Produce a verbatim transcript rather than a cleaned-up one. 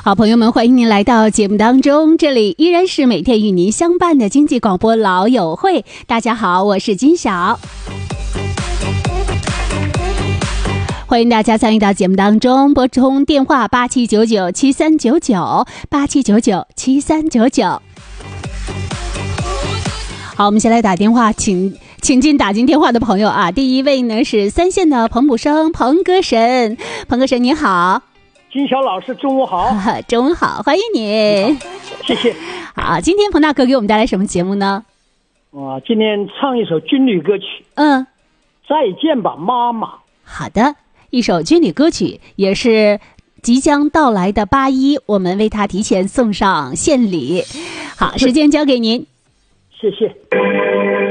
好朋友们，欢迎您来到节目当中，这里依然是每天与您相伴的经济广播老友会。大家好，我是金晓，欢迎大家参与到节目当中，拨通电话八七九九七三九九八七九九七三九九。好，我们先来打电话，请请进打进电话的朋友啊。第一位呢是三线的彭卜生，彭歌神，彭歌神您好。 金晓老师，中午好。 中午好，欢迎你。 谢谢。 好，今天彭大哥给我们带来什么节目呢？ 啊，今天唱一首军旅歌曲。 嗯， 再见吧，妈妈。 好的，一首军旅歌曲，也是即将到来的八一，我们为他提前送上献礼。好，时间交给您。 谢谢。